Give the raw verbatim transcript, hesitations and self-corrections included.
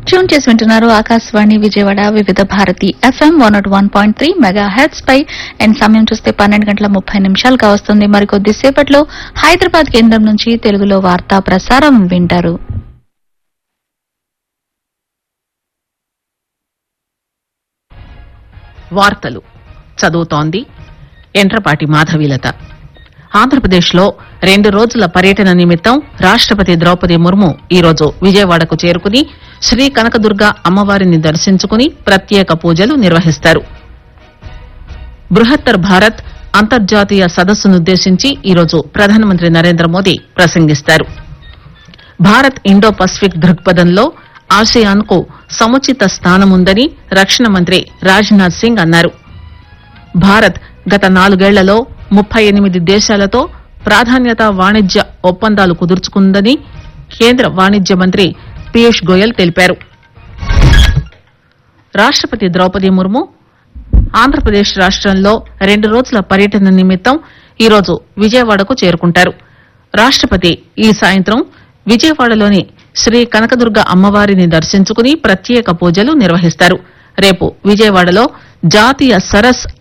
Tune చేసి వింటున్నారు ఆకాశవాణి విజయవాడ వివిధ Bharati FM one not one point three mega heads pi and సమయం చూస్తే పన్నెండు గంటల ముప్పై నిమిషాలుగా వస్తుంది. మరికొద్ది సేపట్లో హైదరాబాద్ కేంద్రం నుంచి తెలుగులో వార్తా ప్రసారం వింటారు. వార్తలు చదువుతోంది ఎంట్రపాటి మాధవీలత. ఆంధ్రప్రదేశ్లో రెండు రోజుల పర్యటన నిమిత్తం రాష్టపతి ద్రౌపది ముర్ము ఈరోజు విజయవాడకు చేరుకుని శ్రీ కనకదుర్గ అమ్మవారిని దర్శించుకుని ప్రత్యేక పూజలు నిర్వహిస్తారు. బృహత్తర్ భారత్ అంతర్జాతీయ సదస్సునుద్దేశించి ఈరోజు ప్రధానమంత్రి నరేంద్ర మోదీ ప్రసంగిస్తారు. భారత్ ఇండో పసిఫిక్ దృక్పథంలో ఆసియాన్ కు సముచిత స్థానముందని రక్షణ మంత్రి రాజ్నాథ్ సింగ్ అన్నారు. భారత్ గత నాలుగేళ్లలో ముప్పై ఎనిమిది దేశాలతో ప్రాధాన్యత వాణిజ్య ఒప్పందాలు కుదుర్చుకుందని కేంద్ర వాణిజ్య మంత్రి పీయూష్ గోయల్ తెలిపారు. రాష్టపతి ద్రౌపది ముర్ము ఆంధ్రప్రదేశ్ రాష్టంలో రెండు రోజుల పర్యటన నిమిత్తం ఈరోజు విజయవాడకు చేరుకుంటారు. రాష్టపతి ఈ సాయంత్రం విజయవాడలోని శ్రీ కనకదుర్గ అమ్మవారిని దర్శించుకుని ప్రత్యేక పూజలు నిర్వహిస్తారు. రేపు విజయవాడలో జాతీయ సరస్